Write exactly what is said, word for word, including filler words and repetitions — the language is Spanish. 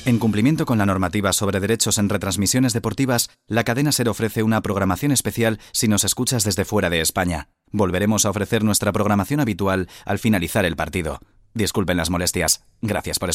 En cumplimiento con la normativa sobre derechos en retransmisiones deportivas, la cadena SER ofrece una programación especial si nos escuchas desde fuera de España. Volveremos a ofrecer nuestra programación habitual al finalizar el partido. Disculpen las molestias. Gracias por escuchar.